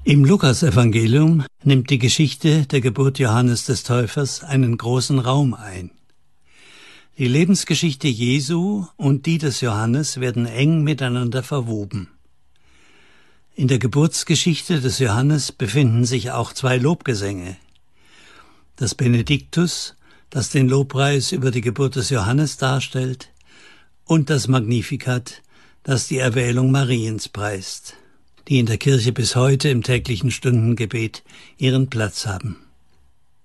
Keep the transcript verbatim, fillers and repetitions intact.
Im Lukasevangelium nimmt die Geschichte der Geburt Johannes des Täufers einen großen Raum ein. Die Lebensgeschichte Jesu und die des Johannes werden eng miteinander verwoben. In der Geburtsgeschichte des Johannes befinden sich auch zwei Lobgesänge. Das Benediktus, das den Lobpreis über die Geburt des Johannes darstellt, und das Magnificat, das die Erwählung Mariens preist, die in der Kirche bis heute im täglichen Stundengebet ihren Platz haben.